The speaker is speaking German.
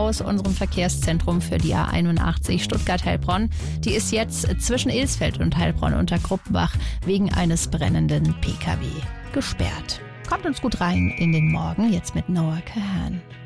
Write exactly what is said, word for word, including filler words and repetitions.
aus unserem Verkehrszentrum für die A einundachtzig Stuttgart-Heilbronn. Die ist jetzt zwischen Ilsfeld und Heilbronn unter Gruppenbach wegen eines brennenden P K W gesperrt. Kommt uns gut rein in den Morgen, jetzt mit Noah Kahan.